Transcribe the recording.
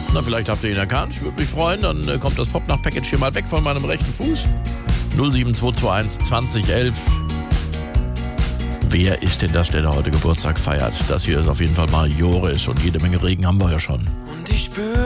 Na, vielleicht habt ihr ihn erkannt. Ich würde mich freuen. Dann kommt das Popnacht-Package hier mal weg von meinem rechten Fuß. 07221 2011. Wer ist denn das, der da heute Geburtstag feiert? Das hier ist auf jeden Fall mal Joris und jede Menge Regen haben wir ja schon. Und ich spüre